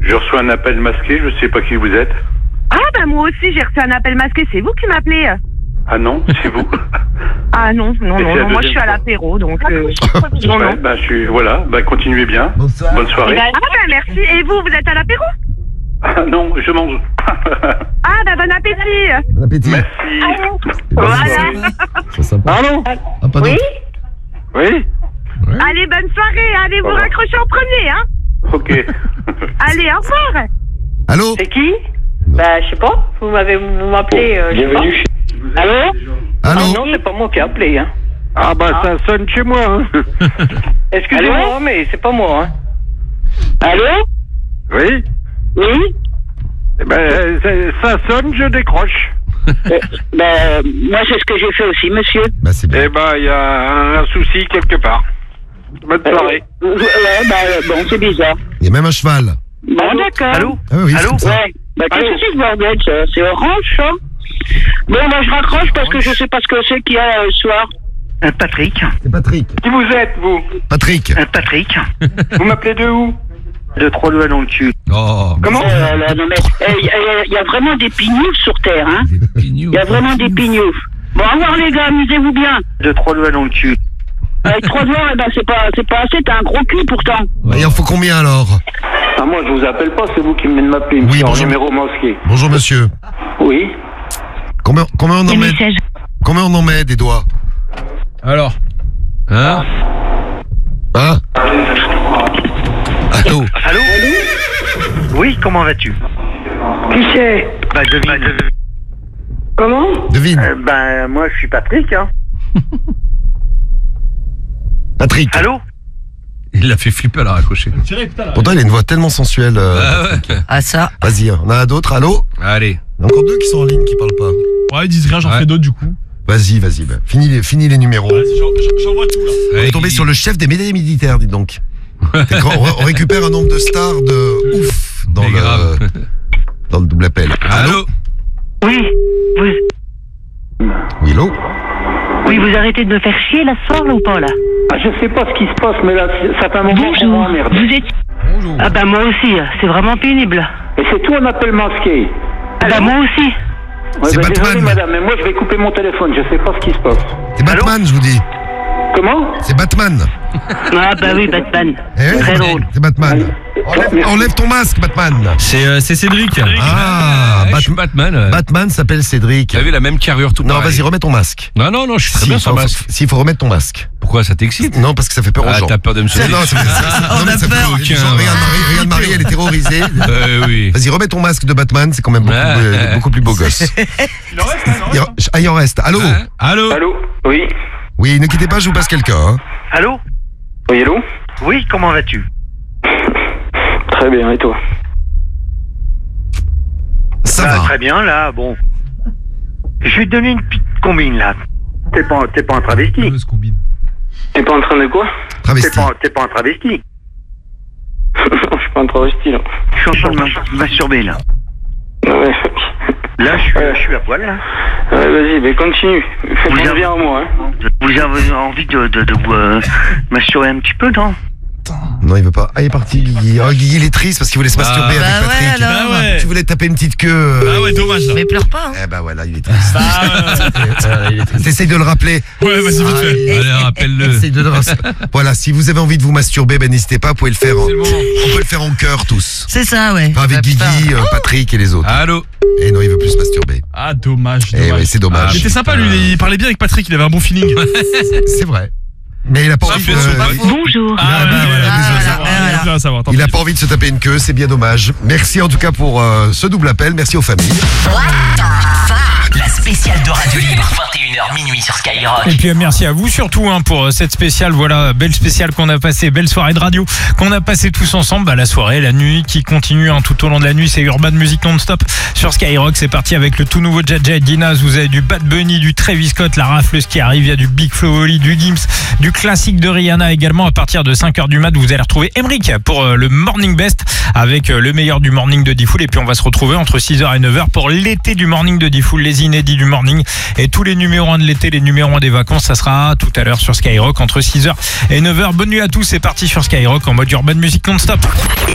Je reçois un appel masqué, je sais pas qui vous êtes. Ah bah moi aussi j'ai reçu un appel masqué, c'est vous qui m'appelez? Ah non, c'est vous. Ah non, moi je suis à l'apéro donc non. Ouais, bah voilà, bah continuez bien. Bonsoir. Bonne soirée. Ah bah merci, et vous êtes à l'apéro? Ah non, je mange. Ah bah bon appétit. Bon appétit. Merci. Voilà. C'est sympa. Allô? Ah, pas Oui. d'autre. Oui? Allez, bonne soirée, allez vous raccrocher en premier, hein. Ok. Allez, au revoir. Allô? C'est qui? Bah, je sais pas. Vous m'appelez, je sais pas. Bienvenue chez... Allô? Allô? Ah non, c'est pas moi qui ai appelé, hein. Ah bah ça sonne chez moi, hein. Excusez-moi, mais c'est pas moi, hein. Allô? Oui? Oui? Eh ben, ça sonne, je décroche. Bah, moi, c'est ce que j'ai fait aussi, monsieur. Bah, c'est bien. Eh ben, il y a un souci quelque part. Bonne soirée. Ouais, bah, bon, c'est bizarre. Il y a même un cheval. Bon, d'accord. Allô? Ah oui, c'est Allô? comme ça. Ouais. Bah, qu'est-ce que c'est ce bordel, ça? C'est orange, ça? Bon, bah, je raccroche parce que je sais pas ce que c'est qu'il y a ce soir. Patrick. C'est Patrick. Qui vous êtes, vous? Patrick. Patrick. Vous m'appelez de où? De trois doigts dans le cul. Oh. Comment? Non, mais il y a vraiment des pignoufs sur Terre, hein? Il y a vraiment des pignoufs. Bon, au revoir, les gars, amusez-vous bien. De trois doigts dans le cul. Avec 3 doigts, eh ben, c'est pas assez, t'as un gros cul pourtant. Bah, il en faut combien alors? Ah, moi, je vous appelle pas, c'est vous qui venez de m'appeler. Oui, en bonjour. numéro masqué. Bonjour monsieur. Oui? Combien on en met? Combien on en met des doigts? Alors. Hein? Hein? Allô? Allô? Oui, comment vas-tu? Qui c'est? Bah, devine. Comment? Devine. Ben, moi, je suis Patrick, hein. Patrick. Allô? Il l'a fait flipper à la raccrocher. Pourtant, il a une voix tellement sensuelle. Ah ça. Vas-y, on en a d'autres. Allô? Allez. Il y en a encore deux qui sont en ligne qui parlent pas. Ouais, ils disent rien, j'en fais d'autres du coup. Vas-y. Bah, finis les numéros. Vas-y, j'envoie tout là. On est tombé sur le chef des médailles militaires, dis donc. On récupère un nombre de stars de ouf dans Mais grave. dans le double appel. Allô? Oui, Oui, allô? oui, vous arrêtez de me faire chier là ce soir là ou pas là? Ah, je sais pas ce qui se passe, mais là, ça fait un moment qu'on Bonjour, m'emmerde. vous êtes... Bonjour. Ah bah moi aussi, c'est vraiment pénible. Et c'est tout un appel masqué. Ah bah moi aussi. Ouais, C'est bah, Batman. désolé, madame, mais moi, je vais couper mon téléphone, je sais pas ce qui se passe. C'est Batman, je vous dis. Comment? C'est Batman. Ah bah oui, Batman. Eh, Très drôle. C'est Batman. Enlève ton masque, Batman. C'est Cédric. Ah, je suis Batman. Batman s'appelle Cédric. T'as vu la même carrure tout Non, pareil. vas-y, remets ton masque. Non, je suis très bien sans masque. S'il faut remettre ton masque. Pourquoi ça t'excite? Non, parce que ça fait peur aux Ah, gens. t'as peur de me sauver? Non, non, mais ça fait peur. Regarde Marie, elle est terrorisée. Oui. Vas-y, remets ton masque de Batman, c'est quand même beaucoup plus beau gosse. Il en reste. Allô? Allô? Allô? Oui? Oui, ne quittez pas, je vous passe quelqu'un. Hein. Allô? Oui, allô? Oui, comment vas-tu? Très bien, et toi? Ça va. Très bien, là, bon. Je vais te donner une petite combine, là. T'es pas un travesti. T'es pas en train de quoi? Travesti. T'es pas un travesti. Je suis pas un travesti, là. Je suis en train de masturber, là. Ouais. Là, je suis à poil, là. Ouais, vas-y, mais continue. Fais bien à moi, hein. Vous avez envie de vous masturber un petit peu, non? Non, il veut pas. Ah, il est parti, Guigui. Oh, Guigui, il est triste parce qu'il voulait se masturber Bah avec ouais, Patrick. alors. Ah ouais. Tu voulais taper une petite queue. Ah ouais, dommage là. Mais pleure pas. Hein. Eh ben voilà, il est triste. Ah ouais. T'essayes de le rappeler. Ouais, vas-y, vite fait. Allez, rappelle-le. Essaye de le Voilà, si vous avez envie de vous masturber, ben n'hésitez pas, vous pouvez le faire. C'est le moment. On peut le faire en chœur tous. C'est ça, ouais. Pas avec Bah, putain. Guigui, Patrick et les autres. Allô? Et non, il veut plus se masturber. Ah, dommage. Eh ouais, c'est dommage. Il était sympa, lui, il parlait bien avec Patrick, il avait un bon feeling. C'est vrai. Mais il a pas Ça envie fait de... son bac. Bonjour. Ah, voilà, voilà. Bien à savoir, tant Il a pis. pas envie de se taper une queue, c'est bien dommage. Merci en tout cas pour ce double appel, merci aux familles. La spéciale de Radio Libre, 21h minuit sur Skyrock. Et puis merci à vous surtout pour cette spéciale, voilà, belle spéciale qu'on a passée, belle soirée de radio qu'on a passé tous ensemble, la soirée, la nuit qui continue tout au long de la nuit, c'est Urban Music Non-Stop sur Skyrock, c'est parti avec le tout nouveau Jaja et Dinaz, vous avez du Bad Bunny, du Travis Scott, la rafleuse qui arrive, il y a du Big Flo Oli, du Gims, du classique de Rihanna également, à partir de 5h du mat, vous allez retrouver Emric pour le Morning Best avec le meilleur du Morning de D-Fool et puis on va se retrouver entre 6h et 9h pour l'été du Morning de D-Fool, les inédits du Morning et tous les numéros 1 de l'été, les numéros 1 des vacances, ça sera tout à l'heure sur Skyrock entre 6h et 9h. Bonne nuit à tous, c'est parti sur Skyrock en mode Urban Music Non-Stop.